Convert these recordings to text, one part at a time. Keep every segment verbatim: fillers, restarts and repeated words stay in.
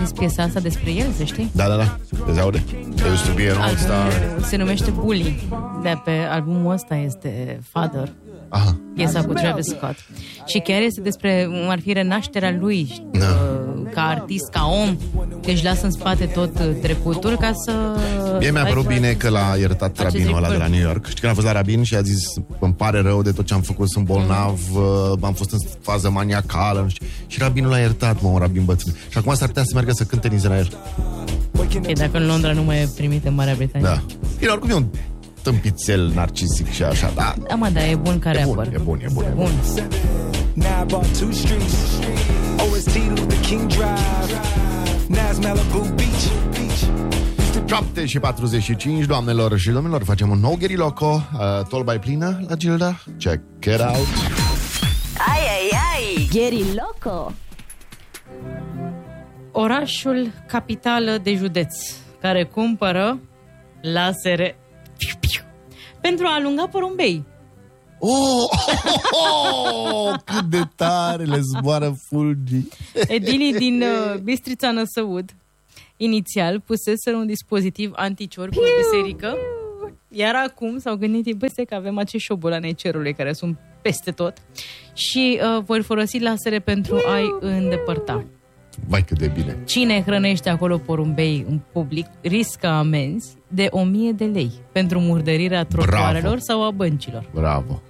scris piesa asta despre el, să știi? Da, da, da, te aude. There used to be an all-star. Se numește Bully. De pe albumul ăsta este Father. Aha. Piesa cu Travis Scott. Și chiar este despre, ar fi renașterea lui, da. Ca artist, ca om, că își lasă în spate tot trecutul ca să... Mie mi-a părut bine că l-a iertat rabinul ăla de la New York. Știi, când a fost la rabin și a zis, îmi pare rău de tot ce am făcut, sunt bolnav, mm. am fost în fază maniacală, nu știu. Și rabinul l-a iertat, mă, un rabin bătrân. Și acum s-ar putea să meargă să cânte în Israel. E, dacă în Londra nu mai e primit în Marea Britanie. Da. Bine, oricum e un tâmpițel narcisic și așa, da. Da, mă, da, e bun ca e rapper. Bun, e bun, e bun, e bun. bun. șapte și patruzeci și cinci, doamnelor și domnilor, facem un nou Gheri Loco, uh, tolba e plină la Gilda. Check it out. Ai, ai, ai, Gheri Loco. Orașul capitală de județ care cumpără lasere pentru a alunga porumbei. Oh, oh, oh, cât de tare le zboară fulgii. Edilii din uh, Bistrița Năsăud inițial puseseră un dispozitiv anticior pe biserică, iar acum s-au gândit, băi, că avem acești șobolani cerului care sunt peste tot și uh, vor folosi lasere pentru a-i îndepărta. Vai, cât de bine. Cine hrănește acolo porumbei în public riscă amenzi de o mie de lei pentru murdărirea trotuarelor sau a băncilor. Bravo.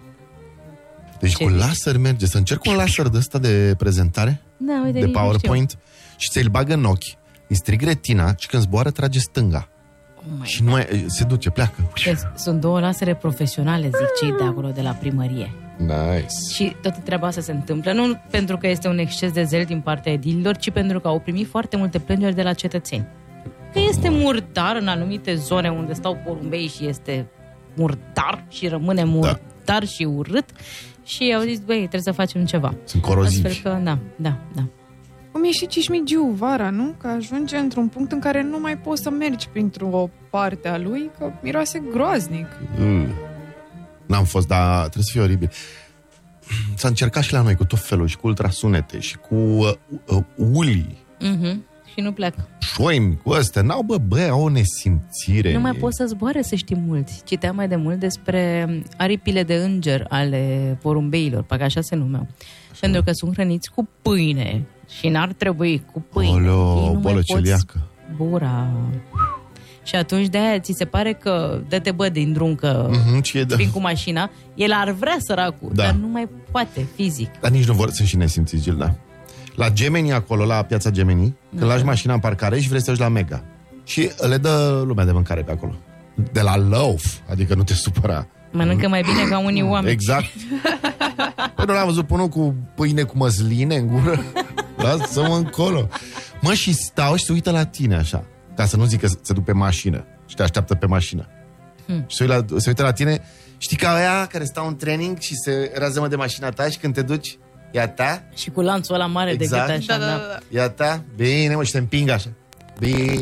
Deci Ce cu zici? laser merge. Să încerc un laser de ăsta de prezentare, Da, uite, de PowerPoint, și ți-l bagă în ochi, îi strig retina și când zboară trage stânga. Oh și nu mai se duce, pleacă. Deci, sunt două lasere profesionale, zic cei de acolo, de la primărie. Nice. Și toată treaba asta se întâmplă, nu pentru că este un exces de zel din partea edililor, ci pentru că au primit foarte multe plângeri de la cetățeni. Că este murdar în anumite zone unde stau porumbei și este murdar și rămâne murdar da. și urât. Și au zis, băi, trebuie să facem ceva. Sunt corozivi. Astfel că, da, da, da. Cum e și Cismigiu vara, nu? Că ajunge într-un punct în care nu mai poți să mergi printr-o parte a lui, că miroase groaznic. Mm. N-am fost, dar trebuie să fie oribil. S-a încercat și la noi cu tot felul, și cu ultrasunete, și cu uh, uh, ulii. Mm-hmm. Și nu pleacă. Șoimi cu astea. N-au, bă, bă, au o nesimțire. Nu mai poți să zboare, să știi mulți. Citeam mai de mult despre aripile de înger ale porumbeilor, parcă așa se numeau. Și pentru că sunt hrăniți cu pâine și n-ar trebui cu pâine. Oleo, ei nu bolă mai celiacă. Bura. Și atunci de-aia ți se pare că dă-te bă din drum că mm-hmm, ce vin cu mașina. El ar vrea săracul, da. dar nu mai poate fizic. Dar nici nu vor să și nesimțiți, Gilda. La Gemeni acolo, la piața Gemeni, da. Când lași mașina în parcare și vrei să duci la Mega. Și le dă lumea de mâncare pe acolo. De la loaf, adică nu te supăra. Mănâncă mai bine ca unii oameni. Exact. Păi nu l-am văzut pe unul cu pâine cu măsline în gură. Lasă-mă încolo. Mă, și stau și se uită la tine așa, ca să nu zic că se duc pe mașină și te așteaptă pe mașină. Hmm. Și se uită, la, se uită la tine. Știi ca aia care stau în training și se razămă de mașina ta și când te duci, ia ta. Și cu lanțul ăla mare exact. de gât așa. Da, da, da. Ia ta. Bine, mă, și te împing așa. Bine.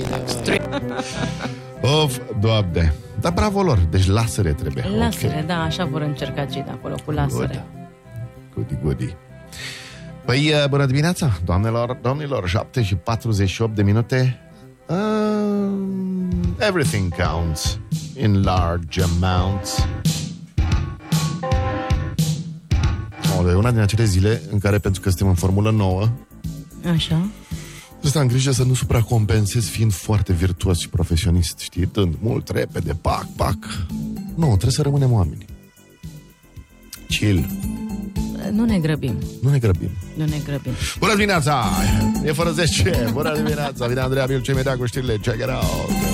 Of, Doamne. Dar bravo lor, deci lasere trebuie. Lasere, okay. Da, așa vor încerca cei de acolo, cu lasere. Goody, goody. Păi, bună dimineața, doamnelor, domnilor, șapte și patruzeci și opt de minute. Uh, everything counts in large amounts. Oh, e una din acele zile în care, pentru că suntem în Formulă nouă, așa, să am grijă să nu supracompensezi fiind foarte virtuos și profesionist, știi, dând mult, repede, pac, pac. Nu, trebuie să rămânem oameni. Chill. Nu ne grăbim. Nu ne grăbim. Nu ne grăbim. Bună dimineața! E fără zece. Bună dimineața! Vine Andreea Milce imediat cu știrile. Check it out!